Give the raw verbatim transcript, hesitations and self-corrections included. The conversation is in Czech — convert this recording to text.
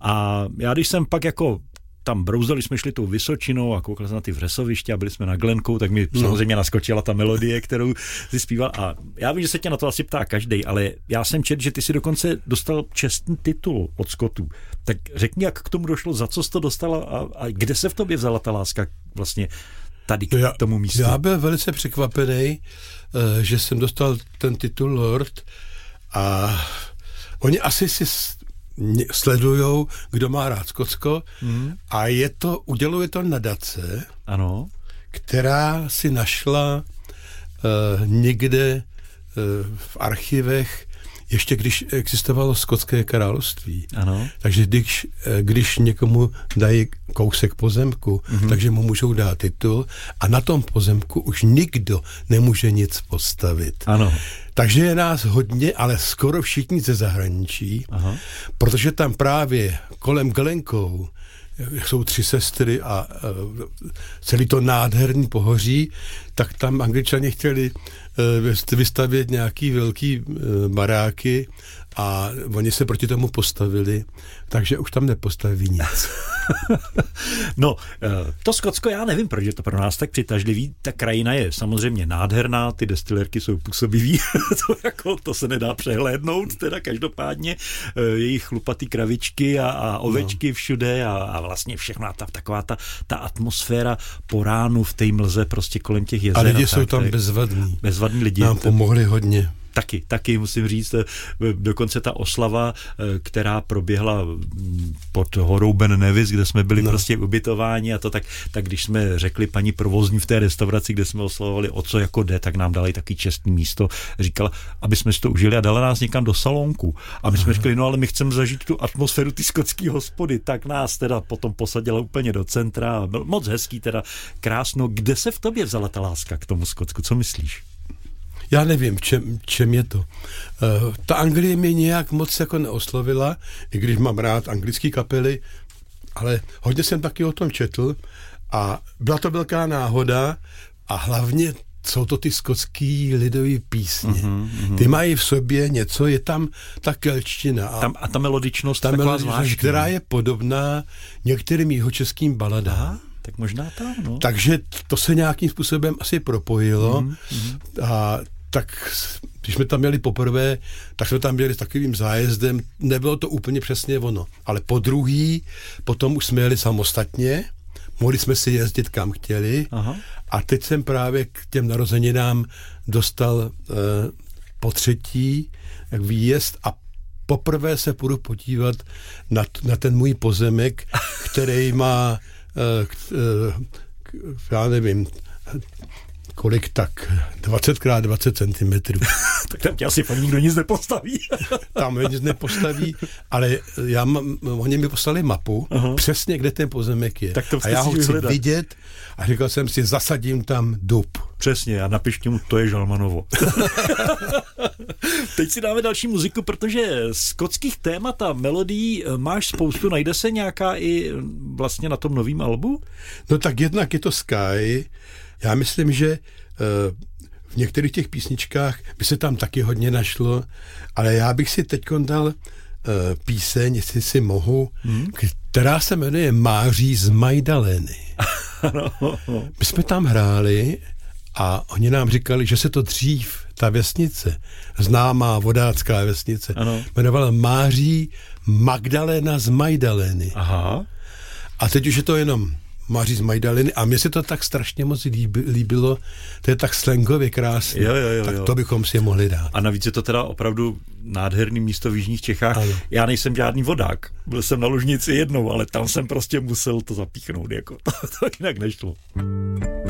A já když jsem pak jako tam brouzeli, jsme šli tou Vysočinou a koukali jsme na ty vřesoviště a byli jsme na Glenkou, tak mi no. samozřejmě naskočila ta melodie, kterou si zpíval. A já vím, že se tě na to asi ptá každej, ale já jsem četl, že ty si dokonce dostal čestný titul od Scottů. Tak řekni, jak k tomu došlo, za co jsi to dostala a, a kde se v tobě vzala ta láska vlastně tady k já, tomu místu? Já byl velice překvapený, že jsem dostal ten titul Lord a oni asi si sledujou, kdo má rád Skotsko mm. a je to, uděluje to nadace, ano. která si našla uh, někde uh, v archivech, ještě když existovalo Skotské království. Ano. Takže když, když někomu dají kousek pozemku, mm-hmm. takže mu můžou dát titul a na tom pozemku už nikdo nemůže nic postavit. Ano. Takže je nás hodně, ale skoro všichni ze zahraničí, aha. protože tam právě kolem Glencoe jsou tři sestry a uh, celý to nádherný pohoří, tak tam Angličani chtěli uh, vystavět nějaký velký uh, baráky a oni se proti tomu postavili, takže už tam nepostaví nic. No, to Skotsko, já nevím, proč je to pro nás tak přitažlivý. Ta krajina je samozřejmě nádherná, ty destilérky jsou působivý, to, jako, to se nedá přehlédnout, teda každopádně jejich chlupatý kravičky a, a ovečky no. všude a, a vlastně všechna ta, taková ta, ta atmosféra po ránu v té mlze prostě kolem těch jezer. A lidi jsou tam bezvadní. Bezvadní lidi. Nám pomohli hodně. Taky, taky musím říct, dokonce ta oslava, která proběhla pod horou Ben Nevis, kde jsme byli no. prostě ubytováni a to tak, tak když jsme řekli paní provozní v té restauraci, kde jsme oslavovali, o co jako jde, tak nám dali taky čestný místo. Říkala, aby jsme si to užili a dala nás někam do salonku. A my jsme řekli, no ale my chceme zažít tu atmosféru ty skotský hospody, tak nás teda potom posadila úplně do centra. Byl moc hezký, teda krásno. Kde se v tobě vzala ta láska k tomu Skotsku? Co myslíš? Já nevím, čem, čem je to. Uh, ta Anglie mě nějak moc jako neoslovila, i když mám rád anglický kapely, ale hodně jsem taky o tom četl a byla to velká náhoda a hlavně jsou to ty skotský lidový písně. Uh-huh, uh-huh. Ty mají v sobě něco, je tam ta kelčtina. A, tam, a ta melodičnost, ta taková melodičnost, zvláštní, která je podobná některým jihočeským baladám. Aha, tak možná tam, no. Takže to se nějakým způsobem asi propojilo uh-huh, uh-huh. a tak když jsme tam měli poprvé, tak jsme tam měli s takovým zájezdem, nebylo to úplně přesně ono, ale po druhý, potom už jsme jeli samostatně, mohli jsme si jezdit kam chtěli. Aha. A teď jsem právě k těm narozeninám dostal eh, po třetí výjezd a poprvé se půjdu podívat na, na ten můj pozemek, který má eh, eh, já nevím, kolik tak, dvacet krát dvacet centimetrů. Tak tam tě asi fakt nikdo nic nepostaví. Tam nic nepostaví, ale já mám, oni mi poslali mapu, aha. přesně kde ten pozemek je. Tak to a já ho chci vyhledat. vidět a říkal jsem si, zasadím tam dub. Přesně, a napište mu, to je Žalmanovo. Teď si dáme další muziku, protože skotských témat a melodií máš spoustu, najde se nějaká i vlastně na tom novém albu? No tak jednak je to Sky. Já myslím, že uh, v některých těch písničkách by se tam taky hodně našlo, ale já bych si teď dal uh, píseň, jestli si mohu, hmm? která se jmenuje Máří z Majdalény. My jsme tam hráli a oni nám říkali, že se to dřív, ta vesnice, známá vodácká vesnice, ano. jmenovala Máří Magdaléna z Majdalény. Aha. A teď už je to jenom Máří z Majdaliny a mně se to tak strašně moc líbilo, to je tak slangově krásné, jo, jo, jo, tak jo. to bychom si je mohli dát. A navíc je to teda opravdu nádherný místo v jižních Čechách. Ano. Já nejsem žádný vodák, byl jsem na Lužnici jednou, ale tam jsem prostě musel to zapíchnout, jako to, to jinak nešlo.